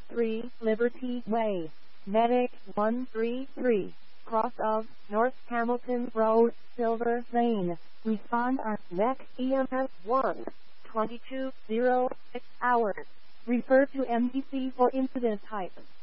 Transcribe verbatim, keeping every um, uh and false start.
three Liberty Way, Medic one three three, cross of North Hamilton Road, Silver Lane. Respond on Mech E M S one, twenty-two oh six hours. Refer to M D C for incident type.